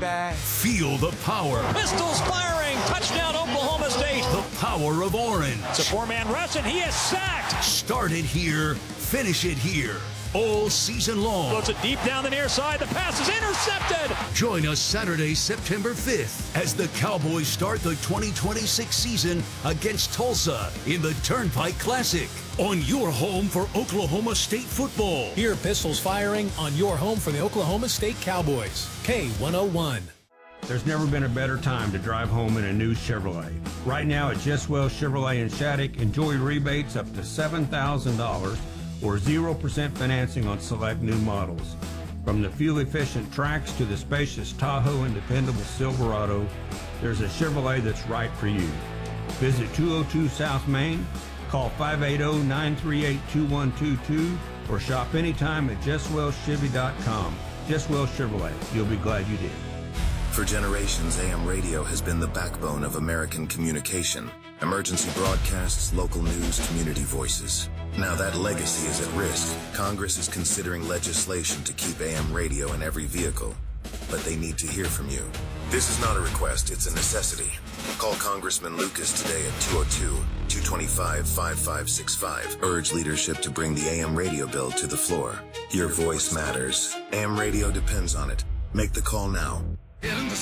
baby. Feel the power. Pistols firing. Touchdown, Oklahoma State. The power of orange. It's a four-man rush, and he is sacked. Start it here. Finish it here. All season long. Floats it deep down the near side. The pass is intercepted. Join us Saturday, September 5th, as the Cowboys start the 2026 season against Tulsa in the Turnpike Classic. On your home for Oklahoma State football. Hear pistols firing on your home for the Oklahoma State Cowboys. K101. There's never been a better time to drive home in a new Chevrolet. Right now at Jess Wells Chevrolet in Shattuck, enjoy rebates up to $7,000 or 0% financing on select new models. From the fuel-efficient Trax to the spacious Tahoe and dependable Silverado, there's a Chevrolet that's right for you. Visit 202 South Main, call 580-938-2122, or shop anytime at JessWellsChevy.com. Jess Wells Chevrolet, you'll be glad you did. For generations, AM radio has been the backbone of American communication. Emergency broadcasts, local news, community voices. Now that legacy is at risk. Congress is considering legislation to keep AM radio in every vehicle. But they need to hear from you. This is not a request, it's a necessity. Call Congressman Lucas today at 202-225-5565. Urge leadership to bring the AM radio bill to the floor. Your voice matters. AM radio depends on it. Make the call now. In the